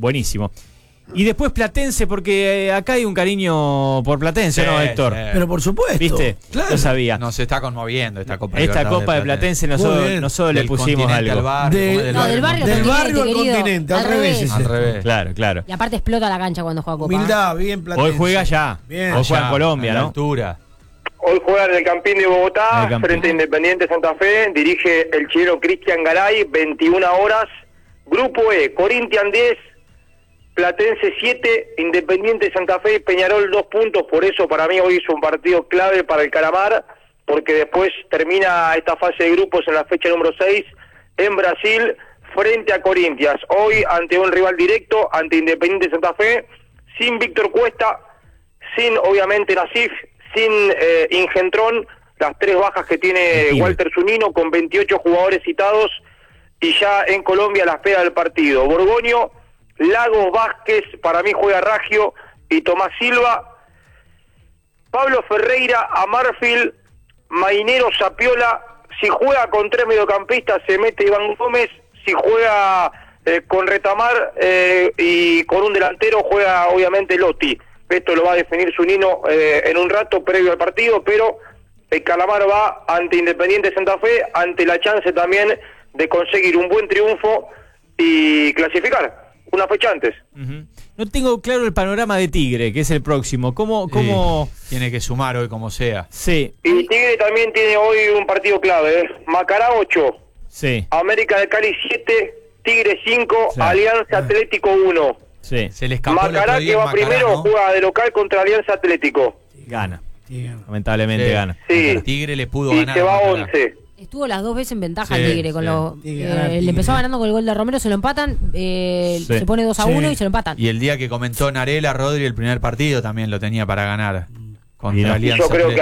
buenísimo. Y después Platense, porque acá hay un cariño por Platense, ¿no, Héctor? Pero por supuesto. ¿Viste? Claro. Lo sabía. Nos está conmoviendo esta Copa Esta Copa de Platense nosotros le pusimos algo. Del barrio al continente, al revés. Al revés. Claro. Y aparte explota la cancha cuando juega Copa. Humildad, bien Platense. Hoy juega ya. Bien. Hoy juega en Colombia, a la ¿no? altura. Hoy juega en el Campín de Bogotá, frente a Independiente Santa Fe. Dirige el chileno Cristian Garay, 21 horas. Grupo E, Corinthians 10, Platense 7, Independiente Santa Fe y Peñarol 2 puntos. Por eso para mí hoy es un partido clave para el Calamar, porque después termina esta fase de grupos en la fecha número 6 en Brasil frente a Corinthians. Hoy ante un rival directo, ante Independiente Santa Fe, sin Víctor Cuesta, sin obviamente Nasif, sin Ingentrón, las 3 bajas que tiene Walter Zunino, con 28 jugadores citados, y ya en Colombia a la espera del partido. Borgoño, Lagos, Vázquez, para mí juega Raggio y Tomás Silva, Pablo Ferreira, Amarfield, Mainero, Zapiola. Si juega con 3 mediocampistas se mete Iván Gómez. Si juega con Retamar y con un delantero juega obviamente Lotti. Esto lo va a definir Zunino en un rato previo al partido, pero el Calamar va ante Independiente Santa Fe, ante la chance también de conseguir un buen triunfo y clasificar una fecha antes. No tengo claro el panorama de Tigre, que es el próximo. ¿Cómo? Tiene que sumar hoy como sea. Sí. Y Tigre también tiene hoy un partido clave. Macará 8, sí. América de Cali 7, Tigre 5, Sí. Alianza Atlético 1. Sí. Se le escapó Macará, que va primero, juega de local contra Alianza Atlético. Gana. Lamentablemente gana. Sí. Tigre le pudo Y ganar. se va Macará. 11. Estuvo las 2 veces en ventaja Sí, el Tigre. Le empezó ganando con el gol de Romero, se lo empatan, se pone 2-1 y se lo empatan. Y el día que comentó Narela, Rodri, el primer partido también lo tenía para ganar. Contra Y Alianza yo creo que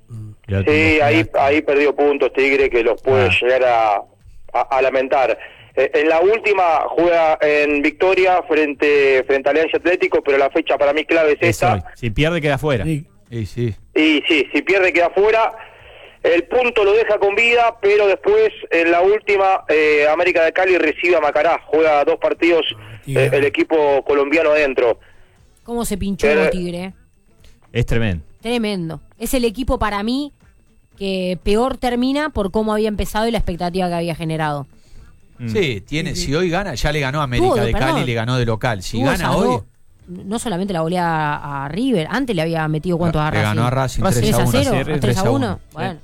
Atlético. ahí perdió puntos Tigre, que los puede llegar a lamentar. En la última juega en victoria frente a Alianza Atlético, pero la fecha para mí clave es esta. Si pierde queda fuera. Sí. Y sí, si pierde queda fuera. El punto lo deja con vida, pero después en la última América de Cali recibe a Macará. Juega 2 partidos el equipo colombiano adentro. ¿Cómo se pinchó Tigre? Es tremendo. Tremendo. Es el equipo para mí que peor termina por cómo había empezado y la expectativa que había generado. Sí, si hoy gana, ya le ganó a América de Cali, le ganó de local. Si gana hoy... No solamente la goleada a River, antes le había metido cuántos a Racing. Le ganó a Racing 3-0, 3-1. Bueno.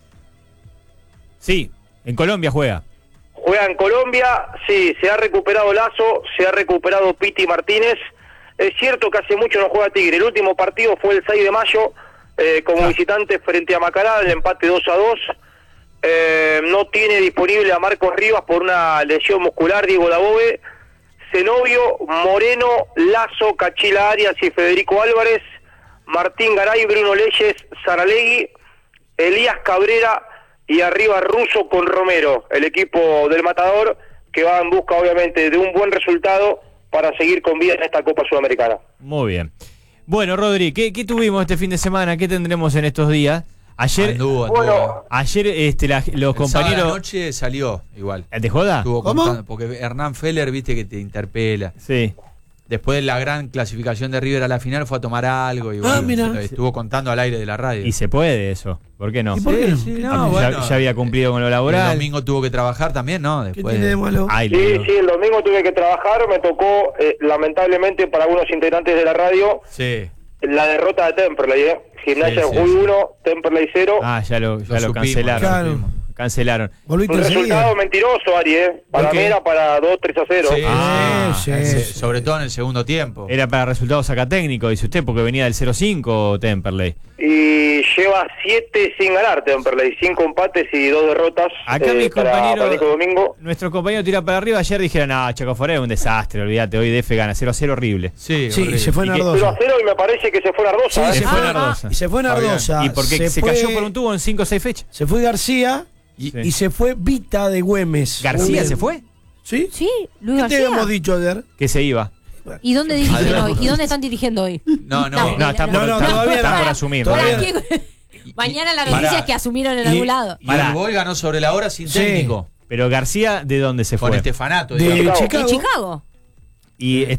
Sí, en Colombia juega. Juega en Colombia, sí, se ha recuperado Lazo, se ha recuperado Piti Martínez. Es cierto que hace mucho no juega Tigre. El último partido fue el 6 de mayo, como visitante frente a Macará, el empate 2-2. No tiene disponible a Marcos Rivas por una lesión muscular, Diego Dabove. Zenobio, Moreno, Lazo, Cachila Arias y Federico Álvarez, Martín Garay, Bruno Leyes, Saralegui, Elías Cabrera y arriba Russo con Romero, el equipo del Matador, que va en busca obviamente de un buen resultado para seguir con vida en esta Copa Sudamericana. Muy bien. Bueno, Rodri, ¿qué tuvimos este fin de semana? ¿Qué tendremos en estos días? Ayer, Bueno, ayer los compañeros... sábado a la noche salió igual. ¿De joda? Estuvo contando, porque Hernán Feller, viste que te interpela. Sí. Después de la gran clasificación de River a la final fue a tomar algo y bueno, estuvo contando al aire de la radio. Y se puede eso, ¿por qué no? ¿Y por qué no? Ya había cumplido con lo laboral. El domingo tuvo que trabajar también, ¿no? Después ¿Qué tiene de malo? Sí, el domingo tuve que trabajar, me tocó, lamentablemente para algunos integrantes de la radio, la derrota de Temperley, Gimnasia de Jujuy 1, Temperley 0. Ah, ya lo supimos, cancelaron. Claro. Cancelaron. Un resultado mentiroso, Ari, para mí era para 2-3-0. Sobre todo en el segundo tiempo. Era para resultados sacatécnicos, dice usted, porque venía del 0-5 Temperley. Y lleva 7 sin ganar Temperley, 5 empates y 2 derrotas. Acá mis para compañeros, domingo. nuestro compañero tira para arriba, ayer dijeron, no, Chacoforé es un desastre, olvídate, hoy DF gana 0-0 horrible. Sí, y se fue Nardosa. 0-0 y me parece que se fue Nardosa. Se fue Nardosa. Y se fue Nardosa. Y porque se cayó por un tubo en 5 o 6 fechas. Se fue García y se fue Vita de Güemes. ¿García se fue? ¿Sí? Sí, Luis ¿Qué García. te habíamos dicho ayer? Que se iba. ¿Y dónde dirigen hoy? ¿Y dónde están dirigiendo hoy? No, están por asumir. Mañana la noticia es que asumieron en algún lado. Y el Boy ganó sobre la hora sin técnico. Pero García, ¿de dónde se fue? Con Estefanato. De digamos. Chicago. ¿De Chicago? Y